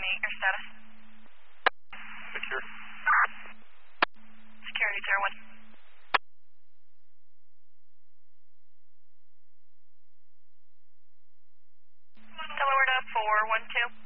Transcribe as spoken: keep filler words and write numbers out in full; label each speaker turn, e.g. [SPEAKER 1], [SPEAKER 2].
[SPEAKER 1] eight, your status?
[SPEAKER 2] Secure.
[SPEAKER 1] Security zero one. Delaware to four one two.